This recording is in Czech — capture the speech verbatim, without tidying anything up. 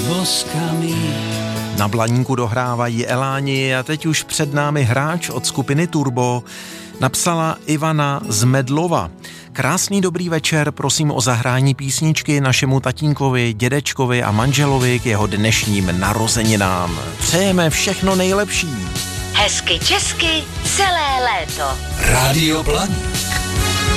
boskami. Na Blaníku dohrávají Eláni a teď už před námi hráč od skupiny Turbo. Napsala Ivana z Medlova. Krásný dobrý večer, prosím o zahrání písničky našemu tatínkovi, dědečkovi a manželovi k jeho dnešním narozeninám. Přejeme všechno nejlepší. Hezky česky celé léto. Rádio Blaník.